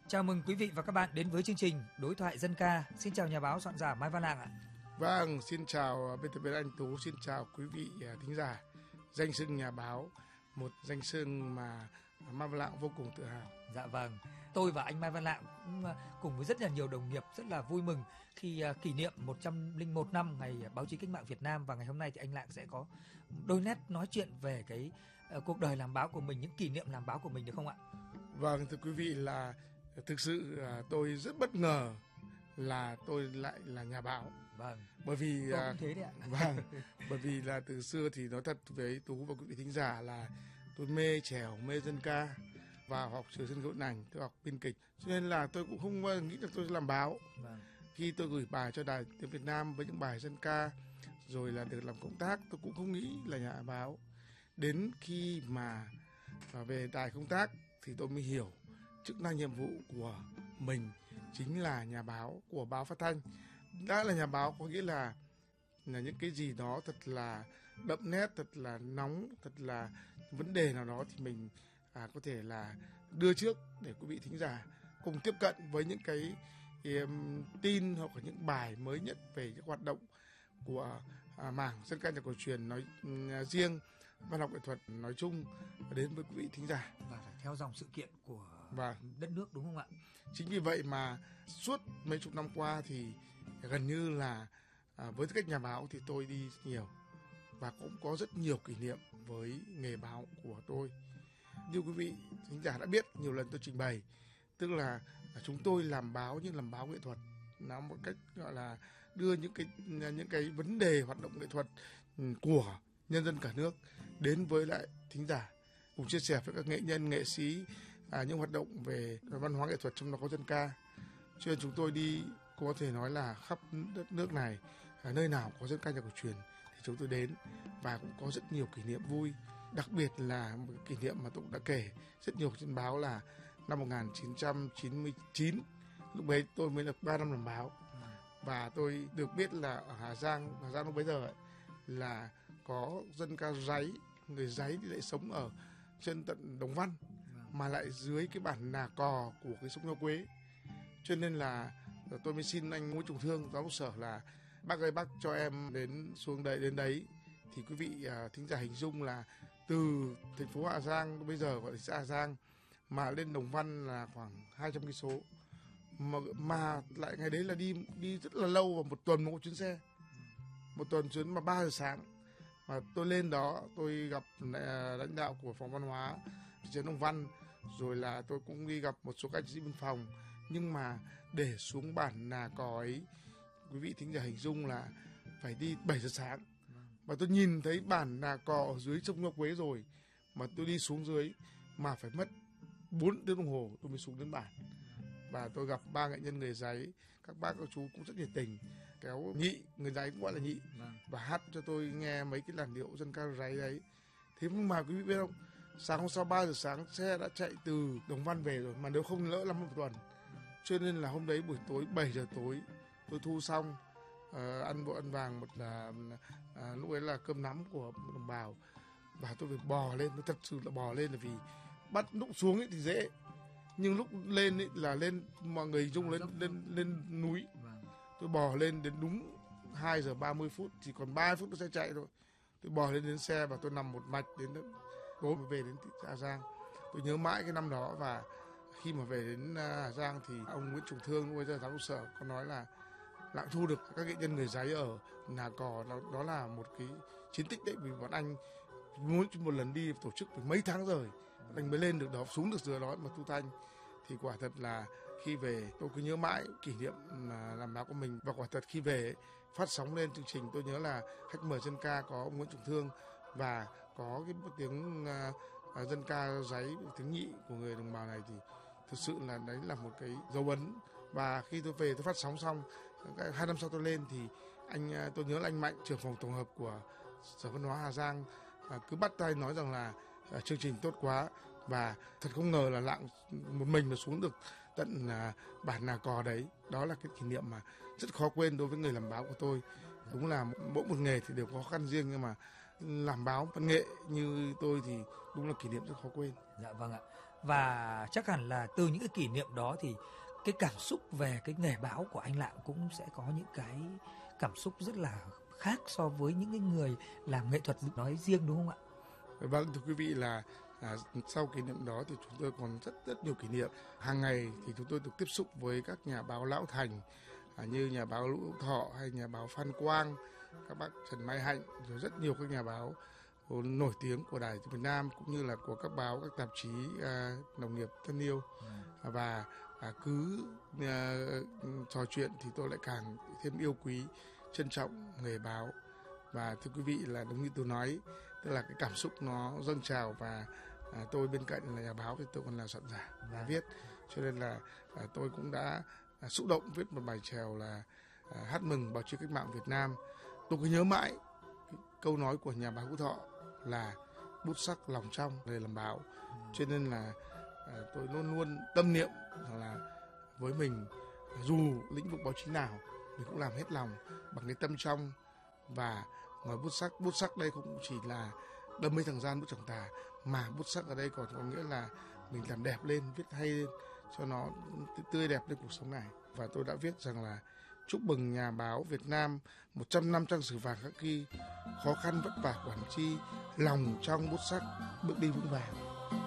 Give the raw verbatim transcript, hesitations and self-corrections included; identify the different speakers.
Speaker 1: Chào mừng quý vị và các bạn đến với chương trình Đối thoại dân ca. Xin chào nhà báo soạn giả Mai Văn Lạng ạ.
Speaker 2: Vâng, xin chào biên tập viên Anh Tú, xin chào quý vị thính giả. Danh xưng nhà báo, một danh xưng mà Mai Văn Lạng vô cùng tự hào.
Speaker 1: Dạ vâng, tôi và anh Mai Văn Lạng cũng cùng với rất là nhiều đồng nghiệp rất là vui mừng khi kỷ niệm một trăm lẻ một năm ngày báo chí cách mạng Việt Nam, và ngày hôm nay thì anh Lạng sẽ có đôi nét nói chuyện về cái uh, cuộc đời làm báo của mình, những kỷ niệm làm báo của mình, được không ạ?
Speaker 2: Vâng, thưa quý vị, là thực sự uh, tôi rất bất ngờ là tôi lại là nhà báo.
Speaker 1: Vâng.
Speaker 2: Bởi vì
Speaker 1: tôi cũng thế đấy ạ.
Speaker 2: Vâng. Bởi vì là từ xưa thì nói thật với Tú và quý vị thính giả là tôi mê chèo, mê dân ca và học trường sân khấu điện ảnh, tôi học biên kịch, cho nên là tôi cũng không nghĩ là tôi sẽ làm báo.
Speaker 1: Vâng.
Speaker 2: Khi tôi gửi bài cho Đài Tiếng Việt Nam với những bài dân ca rồi là được làm công tác, tôi cũng không nghĩ là nhà báo. Đến khi mà về đài công tác thì tôi mới hiểu chức năng nhiệm vụ của mình chính là nhà báo của báo phát thanh. Đã là nhà báo có nghĩa là là những cái gì đó thật là đậm nét, thật là nóng, thật là vấn đề nào đó thì mình à, có thể là đưa trước để quý vị thính giả cùng tiếp cận với những cái um, tin hoặc là những bài mới nhất về những hoạt động của à, mảng dân ca nhạc cổ truyền nói um, riêng, văn học nghệ thuật nói chung đến với quý vị thính giả.
Speaker 1: Và phải theo dòng sự kiện của
Speaker 2: và
Speaker 1: đất nước, đúng không ạ?
Speaker 2: Chính vì vậy mà suốt mấy chục năm qua thì gần như là à, với tư cách nhà báo thì tôi đi nhiều và cũng có rất nhiều kỷ niệm với nghề báo của tôi. Như quý vị thính giả đã biết, nhiều lần tôi trình bày, tức là chúng tôi làm báo nhưng làm báo nghệ thuật, nó một cách gọi là đưa những cái những cái vấn đề hoạt động nghệ thuật của nhân dân cả nước đến với lại thính giả, cùng chia sẻ với các nghệ nhân, nghệ sĩ à, những hoạt động về văn hóa nghệ thuật, trong đó có dân ca. Cho nên chúng tôi đi có thể nói là khắp đất nước này, à, nơi nào có dân ca nhạc cổ truyền thì chúng tôi đến, và cũng có rất nhiều kỷ niệm vui. Đặc biệt là một kỷ niệm mà tôi cũng đã kể rất nhiều trên báo là năm một nghìn chín trăm chín mươi chín, lúc đấy tôi mới được ba năm làm báo, và tôi được biết là ở Hà Giang, Hà Giang lúc bấy giờ ấy, là có dân ca Dáy, người Dáy thì lại sống ở trên tận Đồng Văn, mà lại dưới cái bản nà cò của cái sông Nho Quế. Cho nên là tôi mới xin anh Nguyễn Trùng Thương, giám đốc sở, là bác ơi, bác cho em đến xuống đấy, đến đấy. Thì quý vị uh, thính giả hình dung là từ thành phố Hà Giang, bây giờ gọi là xã Hà Giang, mà lên Đồng Văn là khoảng hai trăm cây số, mà, mà lại ngày đấy là đi đi rất là lâu, và một tuần một chuyến xe, một tuần chuyến mà ba giờ sáng. Mà tôi lên đó tôi gặp lãnh đạo của phòng văn hóa thị trấn Đồng Văn, rồi là tôi cũng đi gặp một số các anh sĩ biên phòng. Nhưng mà để xuống bản nà cò ấy, quý vị thính giả hình dung là phải đi bảy giờ sáng. Và tôi nhìn thấy bản nà cò ở dưới sông Nho Quế rồi, mà tôi đi xuống dưới mà phải mất bốn tiếng đồng hồ tôi mới xuống đến bản. Và tôi gặp ba nghệ nhân người Dáy, các bác các chú cũng rất nhiệt tình, kéo nhị, người Dáy cũng gọi là nhị, và hát cho tôi nghe mấy cái làn điệu dân ca Dáy đấy. Thế mà quý vị biết không, sáng hôm sau ba giờ sáng xe đã chạy từ Đồng Văn về rồi, mà nếu không lỡ lắm một tuần. Cho nên là hôm đấy buổi tối bảy giờ tối tôi thu xong, uh, ăn bộ ăn vàng, một là uh, lúc ấy là cơm nắm của đồng bào, và tôi phải bò lên. Tôi thật sự là bò lên là vì bắt lúc xuống ấy thì dễ, nhưng lúc lên ấy là lên mọi người dung lên lên lên núi. Tôi bò lên đến đúng hai giờ ba mươi phút, chỉ còn ba phút nó sẽ chạy thôi. Tôi bò lên đến xe và tôi nằm một mạch đến tối mới về đến thị xã Hà Giang. Tôi nhớ mãi cái năm đó. Và khi mà về đến Hà Giang thì ông Nguyễn Trùng Thương, lúc bây giờ giám đốc sở, có nói là Lạng thu được các nghệ nhân người Dáy ở nà cò, đó, đó là một cái chiến tích đấy. Vì bọn anh muốn một lần đi tổ chức mấy tháng rồi anh mới lên được đó, xuống được giờ đó mà thu thanh. Thì quả thật là khi về tôi cứ nhớ mãi kỷ niệm làm báo của mình. Và quả thật khi về phát sóng lên chương trình, tôi nhớ là khách mời dân ca có ông Nguyễn Trùng Thương, và có cái tiếng uh, dân ca Dáy, tiếng nhị của người đồng bào này, thì thực sự là đấy là một cái dấu ấn. Và khi tôi về tôi phát sóng xong, hai năm sau tôi lên thì anh tôi nhớ là anh Mạnh, trưởng phòng tổng hợp của Sở Văn hóa Hà Giang, cứ bắt tay nói rằng là uh, chương trình tốt quá. Và thật không ngờ là Lạng một mình mà xuống được tận uh, bản nà cò đấy. Đó là cái kỷ niệm mà rất khó quên đối với người làm báo của tôi. Đúng là mỗi một nghề thì đều có khó khăn riêng, nhưng mà làm báo văn nghệ như tôi thì đúng là kỷ niệm rất khó quên.
Speaker 1: Dạ vâng ạ. Và chắc hẳn là từ những cái kỷ niệm đó thì cái cảm xúc về cái nghề báo của anh Lạng cũng sẽ có những cái cảm xúc rất là khác so với những cái người làm nghệ thuật nói riêng, đúng không ạ?
Speaker 2: Vâng, thưa quý vị, là à, sau kỷ niệm đó thì chúng tôi còn rất rất nhiều kỷ niệm. Hàng ngày thì chúng tôi được tiếp xúc với các nhà báo lão thành, à, như nhà báo Lũ Hữu Thọ hay nhà báo Phan Quang, các bác Trần Mai Hạnh, rồi rất nhiều các nhà báo nổi tiếng của Đài Việt Nam cũng như là của các báo, các tạp chí à, đồng nghiệp thân yêu. À, và à, cứ à, trò chuyện thì tôi lại càng thêm yêu quý, trân trọng nghề báo. Và thưa quý vị, là đúng như tôi nói, tức là cái cảm xúc nó dâng trào, và à, tôi bên cạnh là nhà báo thì tôi còn là soạn giả và viết, cho nên là à, tôi cũng đã à, xúc động viết một bài chèo là à, hát mừng báo chí cách mạng Việt Nam. Tôi cứ nhớ mãi cái câu nói của nhà báo Hữu Thọ là bút sắc lòng trong để làm báo, cho nên là à, tôi luôn luôn tâm niệm là với mình, dù lĩnh vực báo chí nào mình cũng làm hết lòng bằng cái tâm trong. Và ngoài bút sắc, bút sắc đây cũng chỉ là đâm mây thẳng gian bút chẳng tà, mà bút sắc ở đây còn có nghĩa là mình làm đẹp lên, viết hay lên cho nó tươi đẹp lên cuộc sống này. Và tôi đã viết rằng là chúc mừng nhà báo Việt Nam một trăm năm trang sử vàng khắc ghi, khó khăn vất vả quản chi, lòng trong bút sắc bước đi vững vàng.